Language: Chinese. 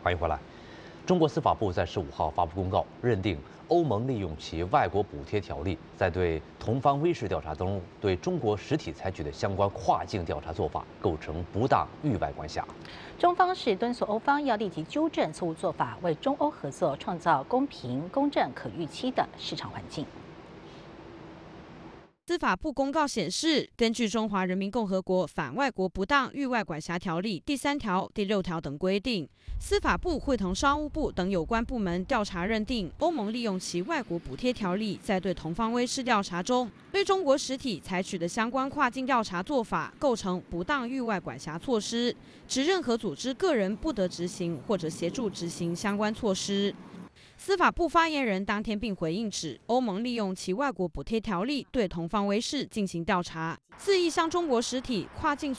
欢迎回来。中国司法部在15号发布公告，认定欧盟利用其外国补贴条例，在对同方威视调查中对中国实体采取的相关跨境调查做法构成不当域外管辖。 中方是敦促欧方要立即纠正错误做法，为中欧合作创造公平、公正、可预期的市场环境。 司法部公告显示，根据《中华人民共和国反外国不当域外管辖条例》第3条、第6条等规定，司法部会同商务部等有关部门调查认定，欧盟利用其外国补贴条例，在对同方威视调查中对中国实体采取的相关跨境调查做法构成不当域外管辖措施，指任何组织、个人不得执行或者协助执行相关措施。司法部发言人当天并回应指，欧盟利用其外国补贴条例对同方威视进行调查，肆意向中国实体跨境